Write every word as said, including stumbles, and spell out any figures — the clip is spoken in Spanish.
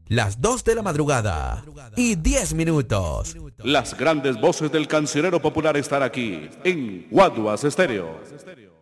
las dos de la madrugada y diez minutos. Las grandes voces del cancionero popular están aquí en Guaduas Estéreo.